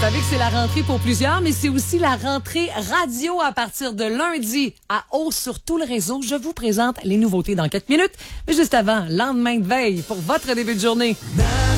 savez que c'est la rentrée pour plusieurs, mais c'est aussi la rentrée radio à partir de lundi à hausse sur tout le réseau. Je vous présente les nouveautés dans quelques minutes. Mais juste avant, lendemain de veille pour votre début de journée.